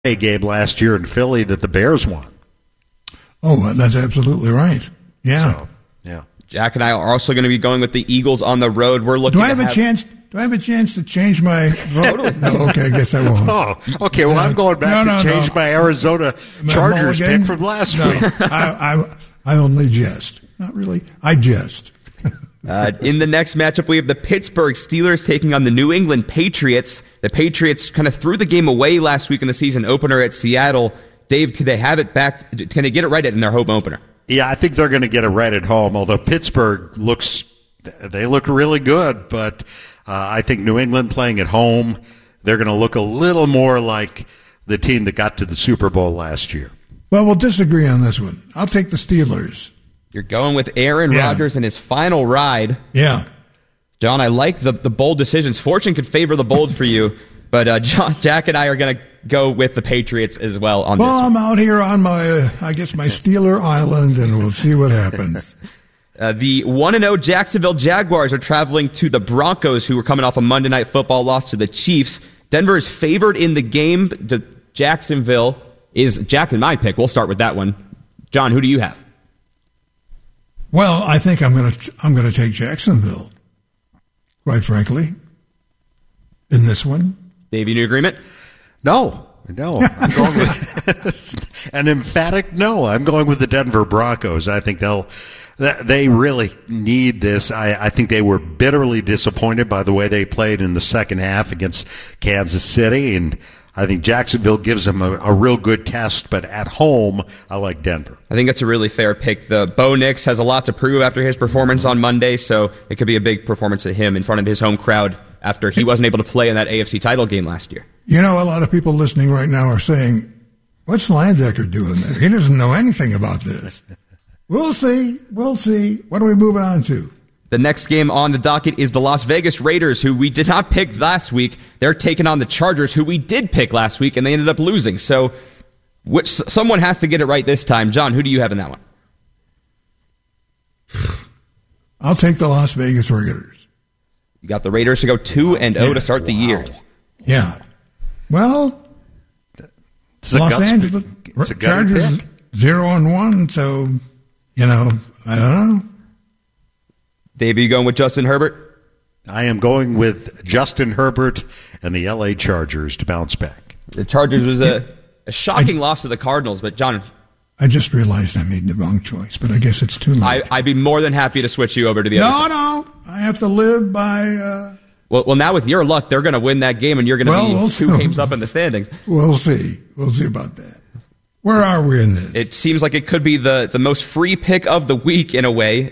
game last year in Philly that the Bears won. Oh, that's absolutely right. Yeah. So, yeah. Jack and I are also going to be going with the Eagles on the road. We're looking. Do I have a chance to change my vote? No, okay, I guess I won't. Oh, okay. Well, I'm going back to change my Arizona Chargers pick from last week. I only jest. Not really. I jest. In the next matchup, we have the Pittsburgh Steelers taking on the New England Patriots. The Patriots kind of threw the game away last week in the season opener at Seattle. Dave, can they have it back? Can they get it right in their home opener? Yeah, I think they're going to get it right at home, although Pittsburgh look really good, but I think New England playing at home, they're going to look a little more like the team that got to the Super Bowl last year. Well, we'll disagree on this one. I'll take the Steelers. You're going with Aaron Rodgers in his final ride. Yeah. John, I like the bold decisions. Fortune could favor the bold for you, but Jack and I are going to go with the Patriots as well on this. Well, I'm out here on my Steeler Island, and we'll see what happens. The 1-0 Jacksonville Jaguars are traveling to the Broncos, who were coming off a Monday Night Football loss to the Chiefs. Denver is favored in the game. Jacksonville is Jack and my pick. We'll start with that one. John, who do you have? Well, I think I'm going to take Jacksonville, quite frankly, in this one. Dave, you in agreement? No. I'm going with an emphatic no. I'm going with the Denver Broncos. I think they really need this. I think they were bitterly disappointed by the way they played in the second half against Kansas City, and I think Jacksonville gives them a real good test, but at home, I like Denver. I think that's a really fair pick. The Bo Nix has a lot to prove after his performance on Monday, so it could be a big performance at him in front of his home crowd after he wasn't able to play in that AFC title game last year. You know, a lot of people listening right now are saying, what's Landecker doing there? He doesn't know anything about this. We'll see. What are we moving on to? The next game on the docket is the Las Vegas Raiders, who we did not pick last week. They're taking on the Chargers, who we did pick last week, and they ended up losing. So someone has to get it right this time. John, who do you have in that one? I'll take the Las Vegas Raiders. You got the Raiders to go 2-0 to start the year. Yeah. Well, Los Angeles Chargers 0-1, so, I don't know. Dave, are you going with Justin Herbert? I am going with Justin Herbert and the L.A. Chargers to bounce back. The Chargers was a shocking loss to the Cardinals, but John... I just realized I made the wrong choice, but I guess it's too late. I'd be more than happy to switch you over to the other side. No. I have to live by... Well, now with your luck, they're going to win that game, and you're going to be 2 games up in the standings. We'll see. We'll see about that. Where are we in this? It seems like it could be the most free pick of the week in a way.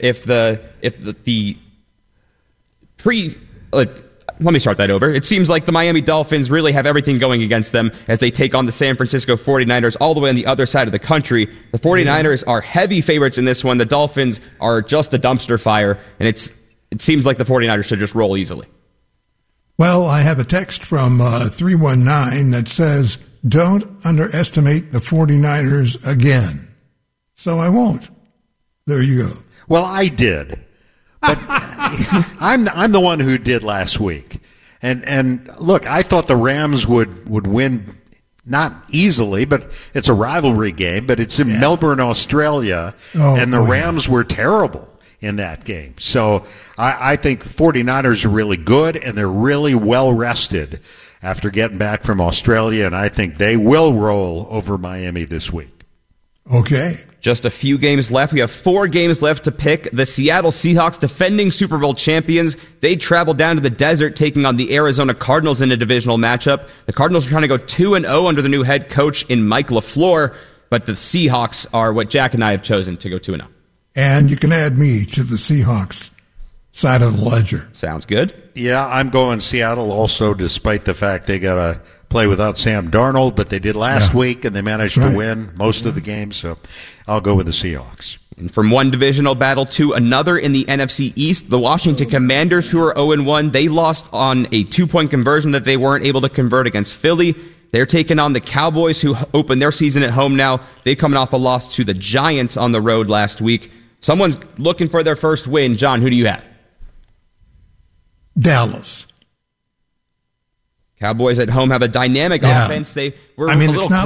Let me start that over. It seems like the Miami Dolphins really have everything going against them as they take on the San Francisco 49ers all the way on the other side of the country. The 49ers are heavy favorites in this one. The Dolphins are just a dumpster fire, and it seems like the 49ers should just roll easily. Well, I have a text from 319 that says, don't underestimate the 49ers again. So I won't. There you go. Well, I did. But I'm the one who did last week. And look, I thought the Rams would win, not easily, but it's a rivalry game, but it's in Melbourne, Australia, and the Rams were terrible in that game. So I think 49ers are really good, and they're really well rested after getting back from Australia, and I think they will roll over Miami this week. Okay. Just a few games left. We have 4 games left to pick. The Seattle Seahawks, defending Super Bowl champions, they travel down to the desert, taking on the Arizona Cardinals in a divisional matchup. The Cardinals are trying to go 2-0 under the new head coach in Mike LaFleur, but the Seahawks are what Jack and I have chosen to go 2-0. And you can add me to the Seahawks side of the ledger. Sounds good. Yeah, I'm going Seattle also, despite the fact they got to play without Sam Darnold, but they did last week, and they managed to win most of the games, so I'll go with the Seahawks. And from one divisional battle to another in the NFC East, the Washington Commanders, who are 0-1, they lost on a 2-point conversion that they weren't able to convert against Philly. They're taking on the Cowboys, who open their season at home now. They're coming off a loss to the Giants on the road last week. Someone's looking for their first win. John, who do you have? Dallas. Cowboys at home have a dynamic offense. They were it's not